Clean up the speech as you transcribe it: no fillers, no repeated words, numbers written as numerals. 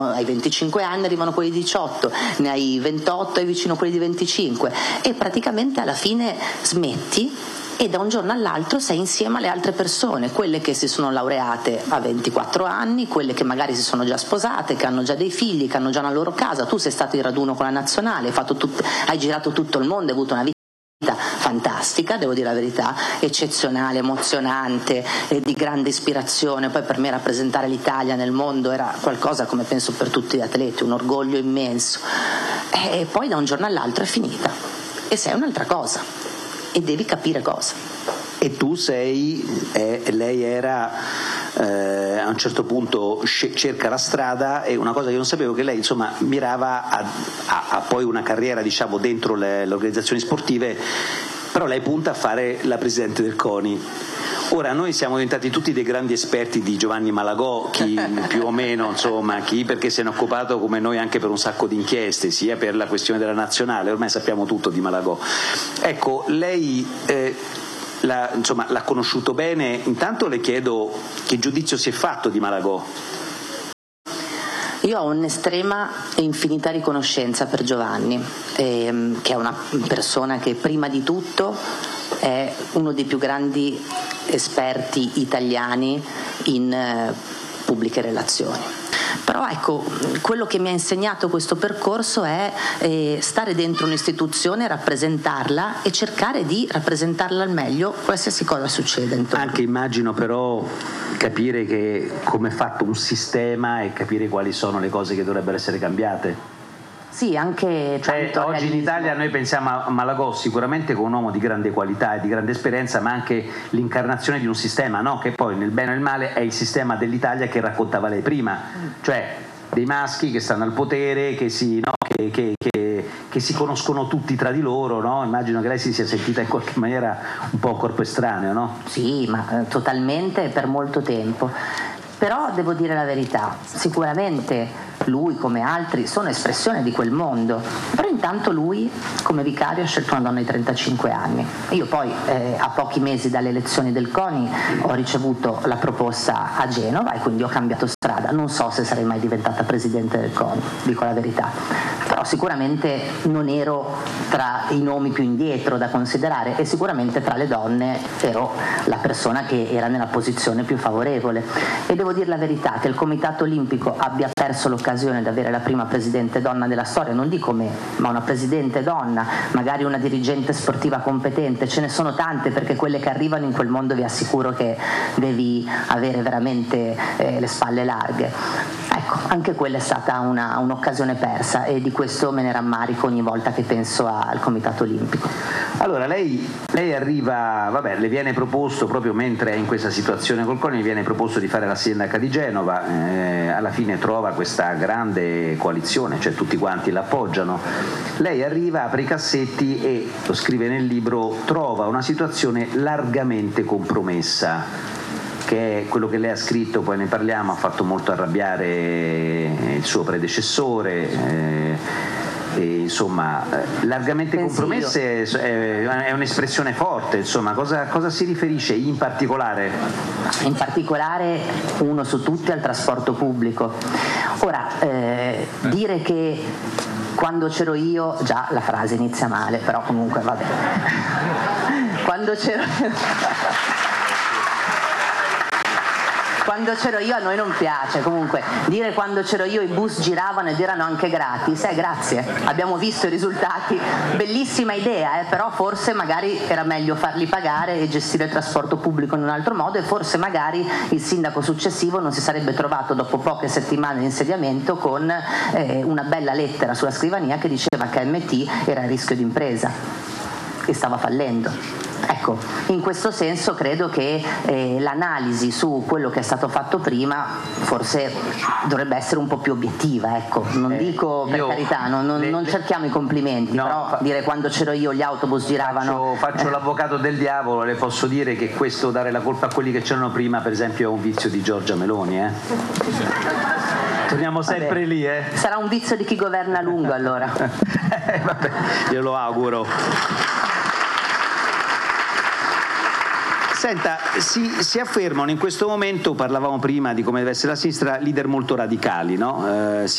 ai 25 anni arrivano quelli di 18, ne hai 28 e vicino quelli di 25, e praticamente alla fine smetti e da un giorno all'altro sei insieme alle altre persone, quelle che si sono laureate a 24 anni, quelle che magari si sono già sposate, che hanno già dei figli, che hanno già una loro casa. Tu sei stato in raduno con la nazionale, hai girato tutto il mondo, hai avuto una vita fantastica, devo dire la verità, eccezionale, emozionante, di grande ispirazione. Poi per me rappresentare l'Italia nel mondo era qualcosa, come penso per tutti gli atleti, un orgoglio immenso, e poi da un giorno all'altro è finita e sei un'altra cosa e devi capire cosa. E tu lei era a un certo punto cerca la strada, e una cosa che non sapevo, che lei insomma mirava a poi una carriera, diciamo, dentro le organizzazioni sportive, però lei punta a fare la presidente del CONI. Ora noi siamo diventati tutti dei grandi esperti di Giovanni Malagò, chi più o meno, insomma, chi perché se ne è occupato come noi anche per un sacco di inchieste, sia per la questione della nazionale, ormai sappiamo tutto di Malagò. Ecco, lei l'ha conosciuto bene. Intanto le chiedo che giudizio si è fatto di Malagò. Io ho un'estrema e infinita riconoscenza per Giovanni, che è una persona che prima di tutto è uno dei più grandi esperti italiani in pubbliche relazioni. Però ecco, quello che mi ha insegnato questo percorso è stare dentro un'istituzione, rappresentarla e cercare di rappresentarla al meglio qualsiasi cosa succeda intorno. Anche immagino però capire che come è fatto un sistema e capire quali sono le cose che dovrebbero essere cambiate. Sì, anche oggi in Italia noi pensiamo a Malagò sicuramente come un uomo di grande qualità e di grande esperienza, ma anche l'incarnazione di un sistema, no? Che poi nel bene o nel male è il sistema dell'Italia che raccontava lei prima, cioè dei maschi che stanno al potere, che si conoscono tutti tra di loro, no? Immagino che lei si sia sentita in qualche maniera un po' corpo estraneo, no? Sì, ma totalmente, per molto tempo. Però devo dire la verità, sicuramente lui come altri sono espressione di quel mondo, però intanto lui come vicario ha scelto una donna di 35 anni. Io poi a pochi mesi dalle elezioni del CONI ho ricevuto la proposta a Genova e quindi ho cambiato strada. Non so se sarei mai diventata presidente del CONI, dico la verità, però sicuramente non ero tra i nomi più indietro da considerare e sicuramente tra le donne ero la persona che era nella posizione più favorevole. E devo dire la verità, che il Comitato Olimpico abbia perso l'occasione di avere la prima presidente donna della storia, non dico me, ma una presidente donna, magari una dirigente sportiva competente, ce ne sono tante, perché quelle che arrivano in quel mondo vi assicuro che devi avere veramente le spalle larghe. Ecco, anche quella è stata un'occasione persa e di questo me ne rammarico ogni volta che penso al Comitato Olimpico. Allora lei arriva, le viene proposto proprio mentre è in questa situazione col CONI, viene proposto di fare la sindaca di Genova, alla fine trova questa grande coalizione, cioè tutti quanti l'appoggiano. Lei arriva, apre i cassetti e, lo scrive nel libro, trova una situazione largamente compromessa, che è quello che lei ha scritto, poi ne parliamo, ha fatto molto arrabbiare il suo predecessore, e insomma largamente compromesse è un'espressione forte, insomma cosa si riferisce in particolare? In particolare uno su tutti al trasporto pubblico. Ora dire che quando c'ero io, già la frase inizia male, però comunque vabbè. Quando c'ero io a noi non piace, comunque dire quando c'ero io i bus giravano ed erano anche gratis, grazie, abbiamo visto i risultati, bellissima idea, però forse magari era meglio farli pagare e gestire il trasporto pubblico in un altro modo, e forse magari il sindaco successivo non si sarebbe trovato dopo poche settimane di insediamento con una bella lettera sulla scrivania che diceva che MT era a rischio di impresa e stava fallendo. Ecco, in questo senso credo che l'analisi su quello che è stato fatto prima forse dovrebbe essere un po' più obiettiva, ecco. Non dico per carità, non cerchiamo i complimenti, no, però dire quando c'ero io gli autobus giravano. Faccio l'avvocato del diavolo, le posso dire che questo, dare la colpa a quelli che c'erano prima, per esempio, è un vizio di Giorgia Meloni, Torniamo sempre lì, Sarà un vizio di chi governa a lungo, allora. Vabbè, glielo auguro. Senta, si affermano in questo momento, parlavamo prima di come deve essere la sinistra, leader molto radicali, no?